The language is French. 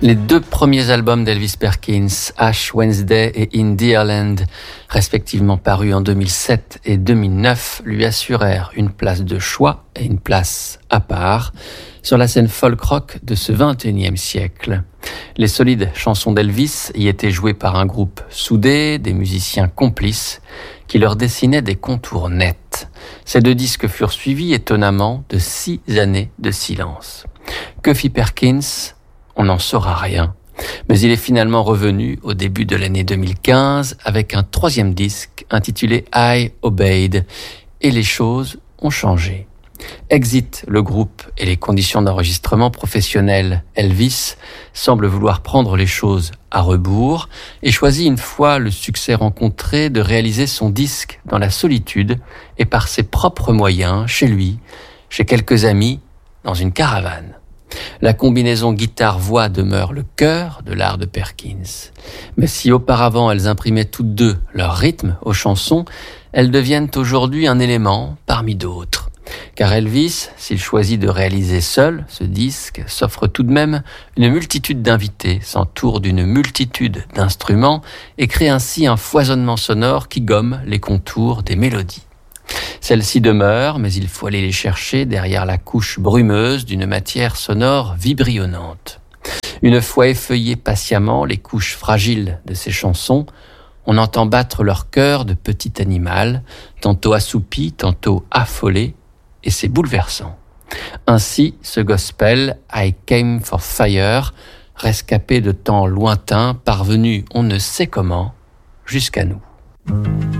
Les deux premiers albums d'Elvis Perkins, Ash Wednesday et In Dear Land, respectivement parus en 2007 et 2009, lui assurèrent une place de choix et une place à part sur la scène folk-rock de ce XXIe siècle. Les solides chansons d'Elvis y étaient jouées par un groupe soudé, des musiciens complices, qui leur dessinaient des contours nets. Ces deux disques furent suivis, étonnamment, de 6 années de silence. Que fit Perkins ? On n'en saura rien. Mais il est finalement revenu au début de l'année 2015 avec un 3e disque intitulé I Obeyed. Et les choses ont changé. Exit le groupe et les conditions d'enregistrement professionnelles. Elvis semble vouloir prendre les choses à rebours et choisit, une fois le succès rencontré, de réaliser son disque dans la solitude et par ses propres moyens, chez lui, chez quelques amis, dans une caravane. La combinaison guitare-voix demeure le cœur de l'art de Perkins. Mais si auparavant elles imprimaient toutes deux leur rythme aux chansons, elles deviennent aujourd'hui un élément parmi d'autres. Car Elvis, s'il choisit de réaliser seul ce disque, s'offre tout de même une multitude d'invités, s'entoure d'une multitude d'instruments et crée ainsi un foisonnement sonore qui gomme les contours des mélodies. Celles-ci demeurent, mais il faut aller les chercher derrière la couche brumeuse d'une matière sonore vibrionnante. Une fois effeuillées patiemment les couches fragiles de ces chansons, on entend battre leur cœur de petit animal, tantôt assoupi, tantôt affolé, et c'est bouleversant. Ainsi, ce gospel « I Came for Fire », rescapé de temps lointains, parvenu on ne sait comment jusqu'à nous.